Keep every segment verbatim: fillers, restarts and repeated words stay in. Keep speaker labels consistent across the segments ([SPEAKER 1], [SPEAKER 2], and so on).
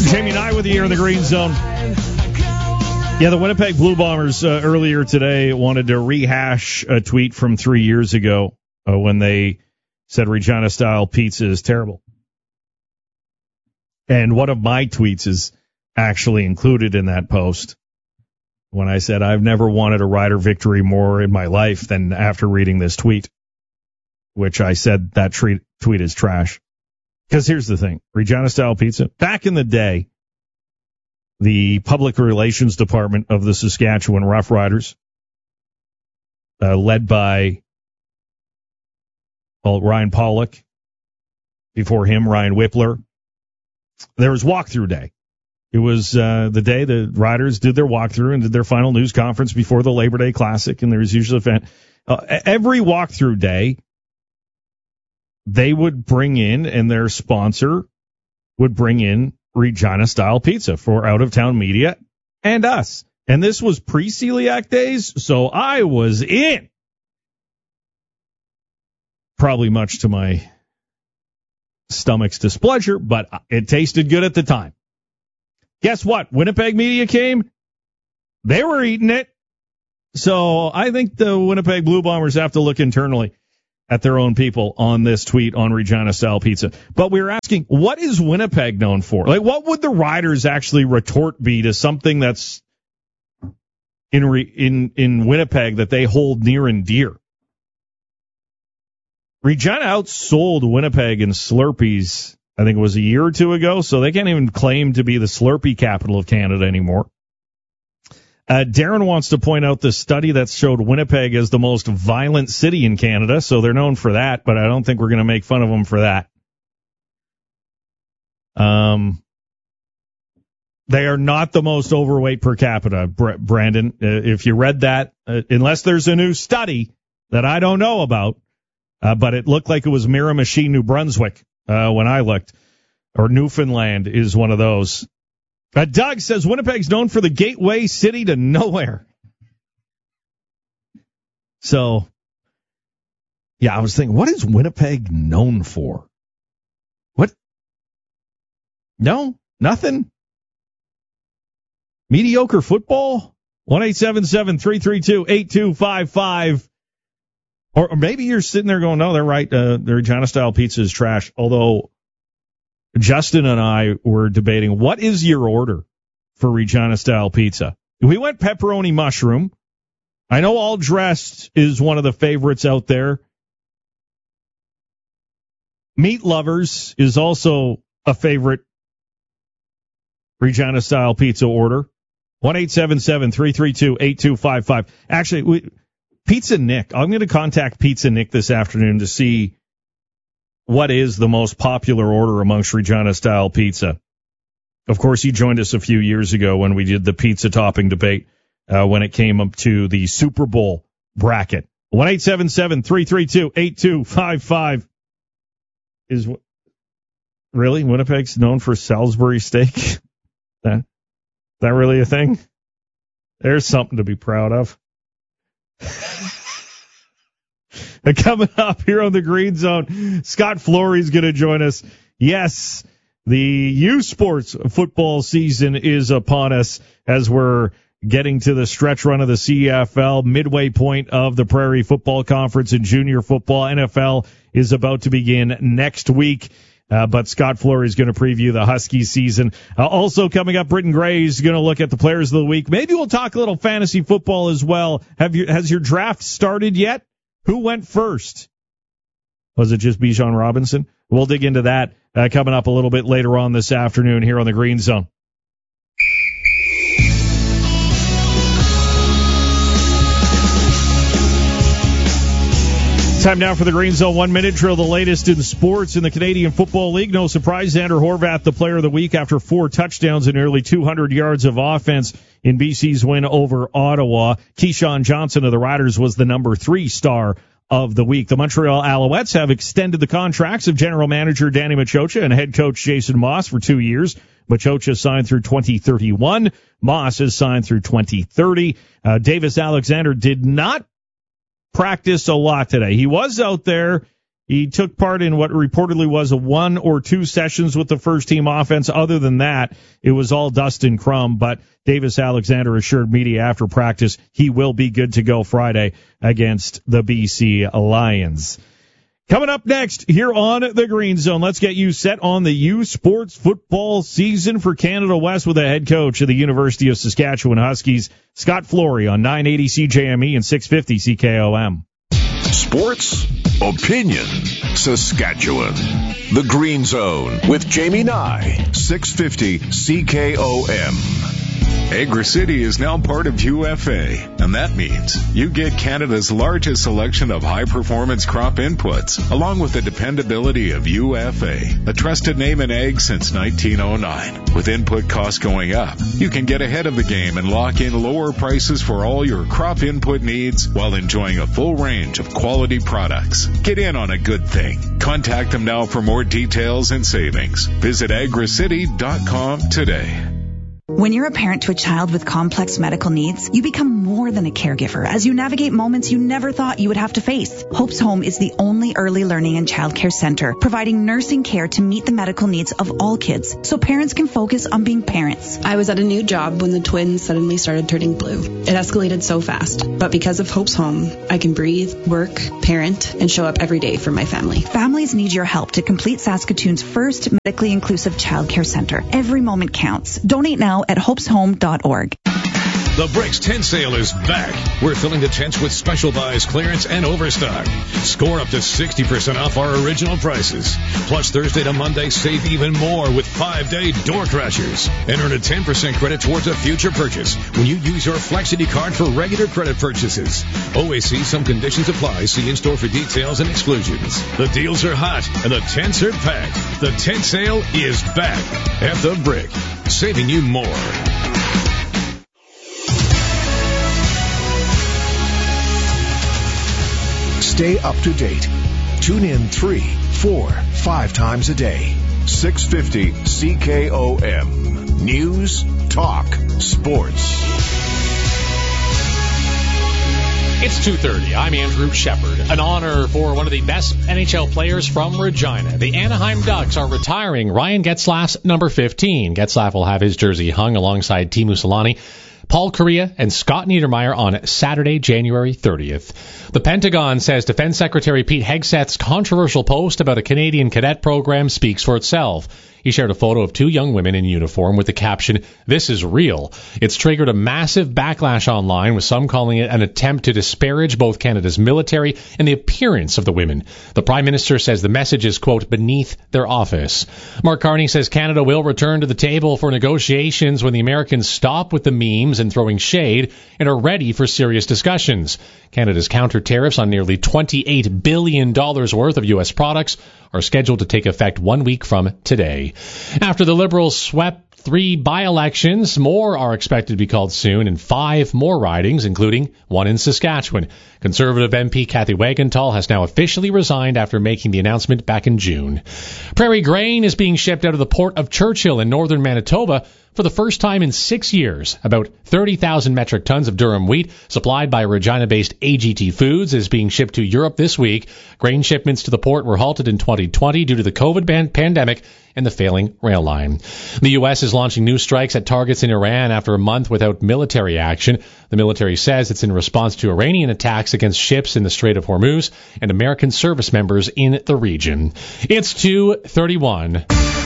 [SPEAKER 1] Jamie and I with you here in the Green Zone. Yeah, the Winnipeg Blue Bombers uh, earlier today wanted to rehash a tweet from three years ago uh, when they said Regina-style pizza is terrible. And one of my tweets is actually included in that post when I said I've never wanted a Rider victory more in my life than after reading this tweet, which I said that treat, tweet is trash. Because here's the thing, Regina-style pizza, back in the day, the public relations department of the Saskatchewan Roughriders, uh, led by well, Ryan Pollock, before him, Ryan Whippler, there was walkthrough day. It was uh, the day the Riders did their walkthrough and did their final news conference before the Labor Day Classic, and there was usually a fan. Uh, every walkthrough day, they would bring in, and their sponsor would bring in Regina-style pizza for out-of-town media and us. And this was pre-celiac days, so I was in. Probably much to my stomach's displeasure, but it tasted good at the time. Guess what? Winnipeg media came. They were eating it. So I think the Winnipeg Blue Bombers have to look internally at their own people on this tweet on Regina-style pizza. But we were asking, what is Winnipeg known for? Like, what would the Riders actually retort be to something that's in re, in in Winnipeg that they hold near and dear? Regina outsold Winnipeg in Slurpees, I think it was a year or two ago, so they can't even claim to be the Slurpee capital of Canada anymore. Uh, Darren wants to point out the study that showed Winnipeg as the most violent city in Canada, so they're known for that, but I don't think we're going to make fun of them for that. Um, they are not the most overweight per capita, Brandon. Uh, if you read that, uh, unless there's a new study that I don't know about, uh, but it looked like it was Miramichi, New Brunswick, uh, when I looked, or Newfoundland is one of those. Uh, Doug says Winnipeg's known for the gateway city to nowhere. So, yeah, I was thinking, what is Winnipeg known for? What? No, nothing. Mediocre football? one eight seven seven, three three two, eight two five five. Or, or maybe you're sitting there going, no, they're right. Uh, the Regina-style pizza is trash. Although Justin and I were debating, what is your order for Regina-style pizza? We went pepperoni mushroom. I know all dressed is one of the favorites out there. Meat lovers is also a favorite Regina-style pizza order. one eight seven seven, three three two, eight two five five. Actually, we, Pizza Nick, I'm going to contact Pizza Nick this afternoon to see what is the most popular order amongst Regina-style pizza. Of course, he joined us a few years ago when we did the pizza topping debate uh, when it came up to the Super Bowl bracket. one eight seven seven, three three two, eight two five five is really Winnipeg's known for Salisbury steak? that, that really a thing? There's something to be proud of. Coming up here on the Green Zone, Scott Flory's going to join us. Yes, the U Sports football season is upon us as we're getting to the stretch run of the C F L, midway point of the Prairie Football Conference and junior football. N F L is about to begin next week. Uh, but Scott Flory is going to preview the Husky season. Uh, also coming up, Britton Gray is going to look at the players of the week. Maybe we'll talk a little fantasy football as well. Have you, has your draft started yet? Who went first? Was it just Bijan Robinson? We'll dig into that uh, coming up a little bit later on this afternoon here on the Green Zone. Time now for the Green Zone one-minute drill, the latest in sports in the Canadian Football League. No surprise, Xander Horvath, the player of the week after four touchdowns and nearly two hundred yards of offense in B C's win over Ottawa. Keyshawn Johnson of the Riders was the number three star of the week. The Montreal Alouettes have extended the contracts of general manager Danny Machocha and head coach Jason Moss for two years. Machocha signed through twenty thirty-one. Moss has signed through twenty thirty. Uh, Davis Alexander did not practice a lot today. He was out there He took part in what reportedly was a one or two sessions with the first-team offense. Other than that, it was all dust and crumb. But Davis Alexander assured media after practice he will be good to go Friday against the B C Lions. Coming up next here on the Green Zone, let's get you set on the U Sports football season for Canada West with the head coach of the University of Saskatchewan Huskies, Scott Flory, on nine eighty C J M E and six fifty C K O M.
[SPEAKER 2] Sports, opinion, Saskatchewan. The Green Zone with Jamie Nye, six fifty C K O M. Agri-City is now part of U F A, and that means you get Canada's largest selection of high-performance crop inputs, along with the dependability of U F A, a trusted name in ag since nineteen oh nine. With input costs going up, you can get ahead of the game and lock in lower prices for all your crop input needs while enjoying a full range of quality products. Get in on a good thing. Contact them now for more details and savings. Visit agri city dot com today.
[SPEAKER 3] When you're a parent to a child with complex medical needs, you become more than a caregiver as you navigate moments you never thought you would have to face. Hope's Home is the only early learning and childcare center providing nursing care to meet the medical needs of all kids so parents can focus on being parents.
[SPEAKER 4] I was at a new job when the twins suddenly started turning blue. It escalated so fast, but because of Hope's Home, I can breathe, work, parent, and show up every day for my family.
[SPEAKER 3] Families need your help to complete Saskatoon's first medically inclusive childcare center. Every moment counts. Donate now at hopes home dot org.
[SPEAKER 5] The Bricks Tent Sale is back. We're filling the tents with special buys, clearance, and overstock. Score up to sixty percent off our original prices. Plus, Thursday to Monday, save even more with five-day door crashers. And earn a ten percent credit towards a future purchase when you use your Flexity card for regular credit purchases. Always see some conditions apply. See in-store for details and exclusions. The deals are hot, and the tents are packed. The tent sale is back at the Brick, saving you more.
[SPEAKER 2] Stay up to date. Tune in three, four, five times a day. six fifty C K O M. News, talk, sports.
[SPEAKER 6] It's two thirty. I'm Andrew Shepard. An honor for one of the best N H L players from Regina. The Anaheim Ducks are retiring Ryan Getzlaf's number fifteen. Getzlaf will have his jersey hung alongside Teemu Selanne, Paul Kariya, and Scott Niedermayer on Saturday, January thirtieth. The Pentagon says Defense Secretary Pete Hegseth's controversial post about a Canadian cadet program speaks for itself. He shared a photo of two young women in uniform with the caption, "This is real." It's triggered a massive backlash online, with some calling it an attempt to disparage both Canada's military and the appearance of the women. The Prime Minister says the message is, quote, beneath their office. Mark Carney says Canada will return to the table for negotiations when the Americans stop with the memes and throwing shade and are ready for serious discussions. Canada's counter tariffs on nearly twenty-eight billion dollars worth of U S products are scheduled to take effect one week from today. After the Liberals swept three by-elections, more are expected to be called soon in five more ridings, including one in Saskatchewan. Conservative M P Kathy Wagenthal has now officially resigned after making the announcement back in June. Prairie grain is being shipped out of the port of Churchill in northern Manitoba for the first time in six years. About thirty thousand metric tons of durum wheat supplied by Regina-based A G T Foods is being shipped to Europe this week. Grain shipments to the port were halted in twenty twenty due to the COVID pandemic and the failing rail line. The U S is launching new strikes at targets in Iran after a month without military action. The military says it's in response to Iranian attacks against ships in the Strait of Hormuz and American service members in the region. It's two thirty-one.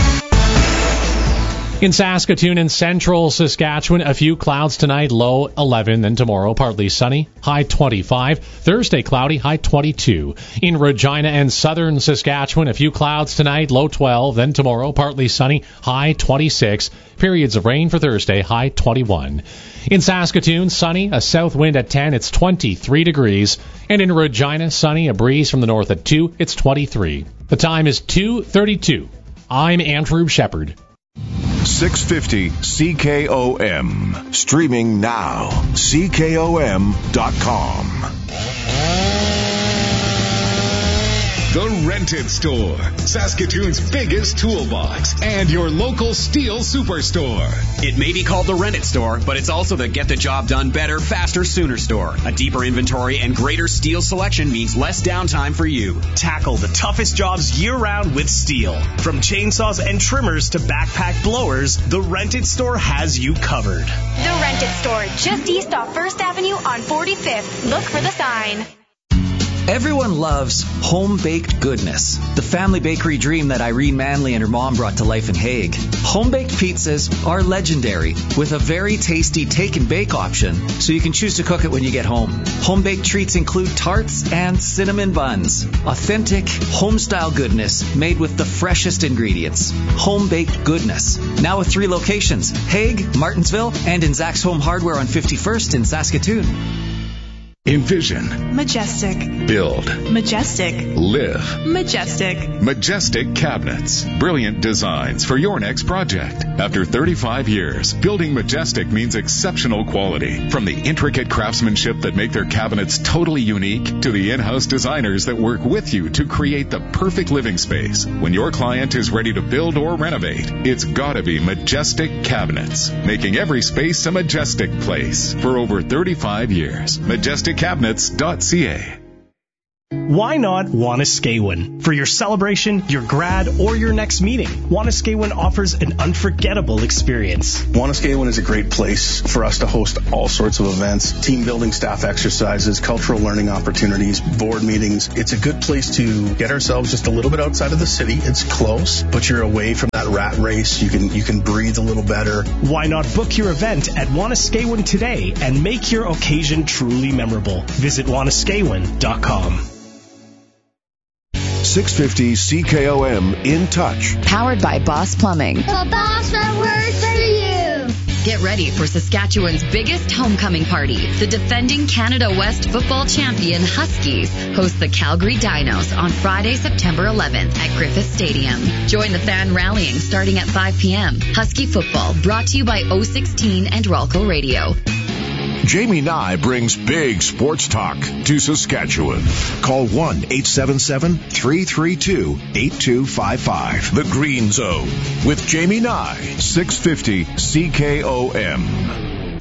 [SPEAKER 6] In Saskatoon and central Saskatchewan, a few clouds tonight, low eleven. Then tomorrow, partly sunny, high twenty-five. Thursday, cloudy, high twenty-two. In Regina and southern Saskatchewan, a few clouds tonight, low twelve. Then tomorrow, partly sunny, high twenty-six. Periods of rain for Thursday, high twenty-one. In Saskatoon, sunny, a south wind at ten, it's twenty-three degrees. And in Regina, sunny, a breeze from the north at two, it's twenty-three. The time is two thirty-two. I'm Andrew Shepard.
[SPEAKER 2] six fifty C K O M. Streaming now. C K O M dot com.
[SPEAKER 7] The Rented Store, Saskatoon's biggest toolbox, and your local steel superstore.
[SPEAKER 8] It may be called the Rented Store, but it's also the get the job done better, faster, sooner store. A deeper inventory and greater steel selection means less downtime for you.
[SPEAKER 9] Tackle the toughest jobs year-round with Stihl. From chainsaws and trimmers to backpack blowers, the Rented Store has you covered.
[SPEAKER 10] The Rented Store, just east off First Avenue on forty-fifth. Look for the sign.
[SPEAKER 11] Everyone loves home-baked goodness, the family bakery dream that Irene Manley and her mom brought to life in Hague. Home-baked pizzas are legendary, with a very tasty take-and-bake option, so you can choose to cook it when you get home. Home-baked treats include tarts and cinnamon buns. Authentic, home-style goodness made with the freshest ingredients. Home-baked goodness. Now with three locations, Hague, Martinsville, and in Zach's Home Hardware on fifty-first in Saskatoon.
[SPEAKER 7] Envision.
[SPEAKER 12] Majestic.
[SPEAKER 7] Build.
[SPEAKER 12] Majestic.
[SPEAKER 7] Live.
[SPEAKER 12] Majestic.
[SPEAKER 7] Majestic Cabinets. Brilliant designs for your next project. After thirty-five years, building Majestic means exceptional quality. From the intricate craftsmanship that make their cabinets totally unique to the in-house designers that work with you to create the perfect living space. When your client is ready to build or renovate, it's gotta be Majestic Cabinets, making every space a majestic place for over thirty-five years. Majestic Cabinets dot c a.
[SPEAKER 9] Why not Wanuskewin? For your celebration, your grad, or your next meeting, Wanuskewin offers an unforgettable experience.
[SPEAKER 13] Wanuskewin is a great place for us to host all sorts of events, team building, staff exercises, cultural learning opportunities, board meetings. It's a good place to get ourselves just a little bit outside of the city. It's close, but you're away from that rat race. You can you can breathe a little better.
[SPEAKER 9] Why not book your event at Wanuskewin today and make your occasion truly memorable? Visit Wanuskewin dot com.
[SPEAKER 2] six fifty C K O M In Touch.
[SPEAKER 14] Powered by Boss Plumbing.
[SPEAKER 15] The boss that works for you.
[SPEAKER 14] Get ready for Saskatchewan's biggest homecoming party. The defending Canada West football champion Huskies host the Calgary Dinos on Friday, September eleventh at Griffith Stadium. Join the fan rallying starting at five p.m. Husky football brought to you by O sixteen and Ralco Radio.
[SPEAKER 2] Jamie Nye brings big sports talk to Saskatchewan. Call one eight seven seven, three three two, eight two five five. The Green Zone with Jamie Nye, six fifty C K O M.